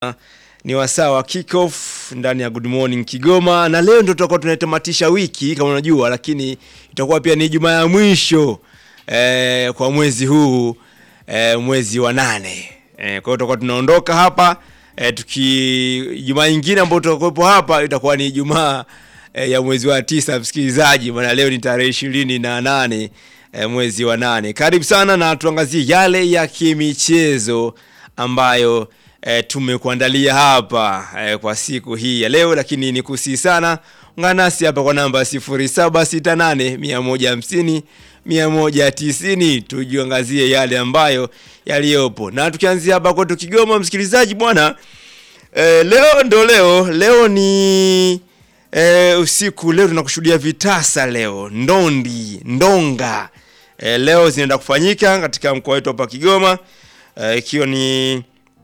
Ni wasaa wa kick off ndani ya Good Morning Kigoma, na leo ndio tutakuwa tunatamatisha wiki kama unajua, lakini itakuwa pia ni Ijumaa ya mwisho kwa mwezi huu, mwezi wa 8. Kwa hiyo tutakuwa tunaondoka hapa Ijumaa nyingine ambayo tutakuwepo hapa itakuwa ni Ijumaa ya mwezi wa 9, msikilizaji, maana leo ni tarehe 28 mwezi wa 8. Karibu sana na tuangazie yale ya kimichezo ambayo tumekuandalia hapa kwa siku hii ya leo, lakini nikusihi sana ungana nasi hapa kwa namba 0768 150 tujiangazie yale ambayo yaliopo. Na tukianzia hapa kwetu Kigoma, msikilizaji bwana, leo ni usiku. Leo tunakushuhudia vitasa leo, ndonga leo zinaenda kufanyika katika mkoa wetu hapa Kigoma, ikiwa ni